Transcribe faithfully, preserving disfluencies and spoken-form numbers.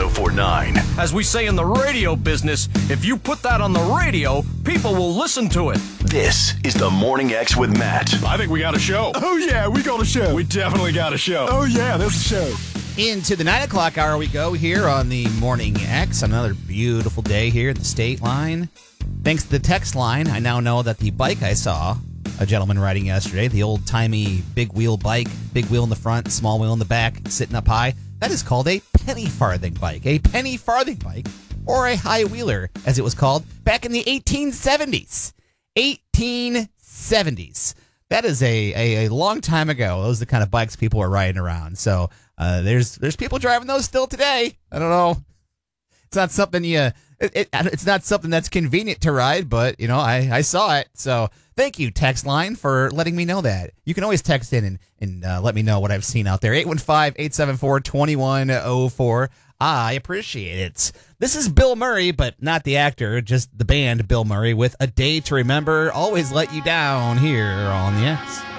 forty-nine. As we say in the radio business, if you put that on the radio, people will listen to it. This is the Morning X with Matt. I think we got a show. Oh, yeah, we got a show. We definitely got a show. Oh, yeah, there's a show. Into the nine o'clock hour we go here on the Morning X. Another beautiful day here in the state line. Thanks to the text line, I now know that the bike I saw a gentleman riding yesterday, the old-timey big wheel bike, big wheel in the front, small wheel in the back, sitting up high, that is called a penny farthing bike. A penny farthing bike, or a high wheeler, as it was called, back in the eighteen seventies. eighteen seventies. That is a, a, a long time ago. Those are the kind of bikes people were riding around. So uh, there's there's people driving those still today. I don't know. It's not something you. It, it, it's not something that's convenient to ride, but you know I, I saw it. So thank you, text line, for letting me know that. You can always text in and and uh, let me know what I've seen out there. eight one five, eight seven four, two one zero four. I appreciate it. This is Bill Murray, but not the actor, just the band Bill Murray with A Day to Remember. Always let you down here on the X.